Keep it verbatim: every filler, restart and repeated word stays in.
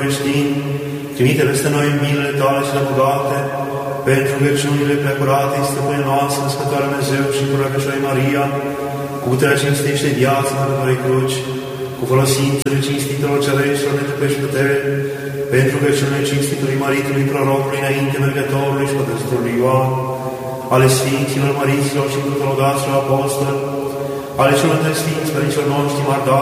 creștini, trimite peste noi în binele Tale cele bogate, pentru rugăciunile preacurate, stăpâne noastră, Născătoarea Dumnezeu și cu Rugăciunea Maria, cu puterea cinstește viață Mântuitorului Cruci, cu folosințele cinstitelor cereștilor de pe și putere, pentru rugăciunile cinstitului Maritului, Prorocului, înainte mergătorului și Pătăstorului Ioan, ale Sfinților, Măriților și Mântuitorul Apostoli, ale celor de Sfinți, Părinților noștri, Mardari,